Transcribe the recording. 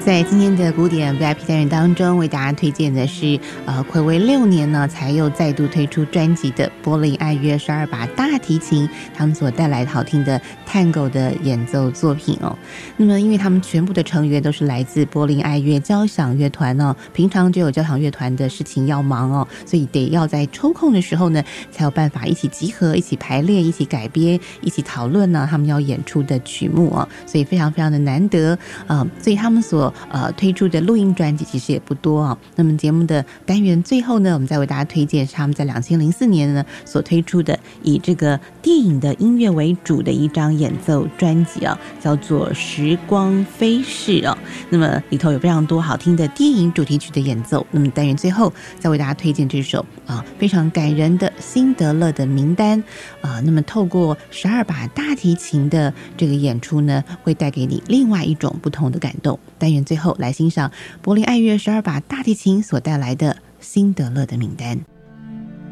在今天的古典 VIP 单元当中，为大家推荐的是睽违6年呢，才又再度推出专辑的柏林爱乐12把大提琴，他们所带来好听的探戈的演奏作品哦。那么，因为他们全部的成员都是来自柏林爱乐交响乐团哦，平常就有交响乐团的事情要忙哦，所以得要在抽空的时候呢，才有办法一起集合、一起排练、一起改编、一起讨论呢他们要演出的曲目哦，所以非常非常的难得所以他们所推出的录音专辑其实也不多哦。那么节目的单元最后呢，我们再为大家推荐是他们在2004年呢所推出的以这个电影的音乐为主的一张演奏专辑啊，叫做《时光飞逝》哦。那么里头有非常多好听的电影主题曲的演奏。那么单元最后再为大家推荐这首非常感人的辛德勒的名单那么透过12把大提琴的这个演出呢，会带给你另外一种不同的感动。单元最后来欣赏柏林爱乐12把大提琴所带来的辛德勒的名单。